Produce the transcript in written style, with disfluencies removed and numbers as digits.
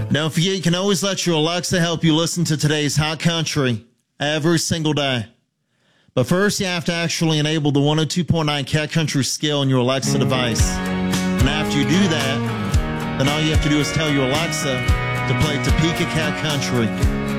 Don't forget, you can always let your Alexa help you listen to today's hot country every single day. But first, you have to actually enable the 102.9 Cat Country skill on your Alexa device. And after you do that, then all you have to do is tell your Alexa to play Topeka Cat Country.